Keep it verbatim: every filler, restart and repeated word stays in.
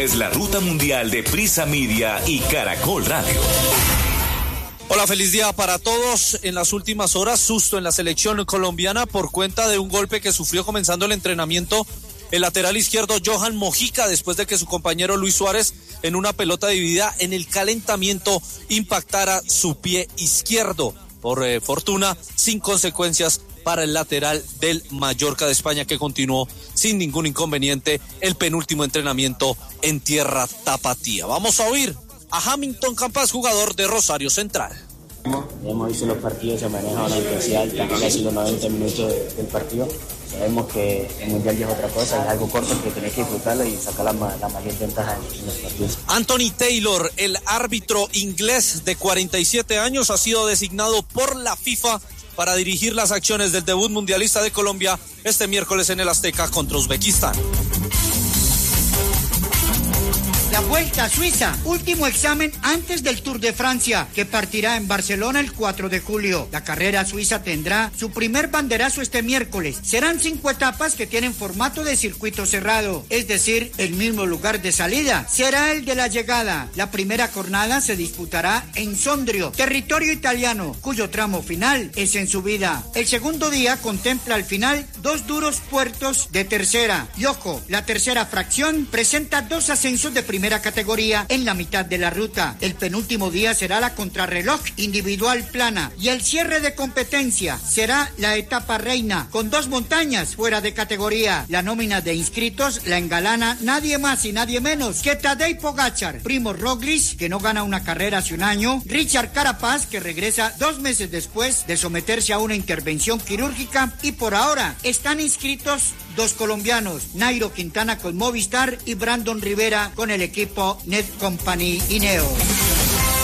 Es la ruta mundial de Prisa Media y Caracol Radio. Hola, feliz día para todos. En las últimas horas, susto en la selección colombiana por cuenta de un golpe que sufrió comenzando el entrenamiento el lateral izquierdo Johan Mojica, después de que su compañero Luis Suárez, en una pelota dividida en el calentamiento, impactara su pie izquierdo. Por eh, fortuna, sin consecuencias para el lateral del Mallorca de España, que continuó sin ningún inconveniente el penúltimo entrenamiento en tierra tapatía. Vamos a oír a Hamilton Campas, jugador de Rosario Central. Hemos visto los partidos, se maneja una intensidad alta, casi los noventa minutos del partido. Sabemos que el Mundial ya es otra cosa, es algo corto que tenés que disfrutarlo y sacar la, la mayor ventaja en los partidos. Anthony Taylor, el árbitro inglés de cuarenta y siete años, ha sido designado por la FIFA para dirigir las acciones del debut mundialista de Colombia este miércoles en el Azteca contra Uzbekistán. La Vuelta a Suiza, último examen antes del Tour de Francia, que partirá en Barcelona el cuatro de julio. La carrera suiza tendrá su primer banderazo este miércoles. Serán cinco etapas que tienen formato de circuito cerrado, es decir, el mismo lugar de salida será el de la llegada. La primera jornada se disputará en Sondrio, territorio italiano, cuyo tramo final es en subida. El segundo día contempla al final dos duros puertos de tercera. Y ojo, la tercera fracción presenta dos ascensos de primera primera categoría en la mitad de la ruta. El penúltimo día será la contrarreloj individual plana y el cierre de competencia será la etapa reina con dos montañas fuera de categoría. La nómina de inscritos la engalana nadie más y nadie menos que Tadej Pogačar, Primož Roglič, que no gana una carrera hace un año, Richard Carapaz, que regresa dos meses después de someterse a una intervención quirúrgica, y por ahora están inscritos dos colombianos, Nairo Quintana con Movistar y Brandon Rivera con el equipo Net Company Ineos.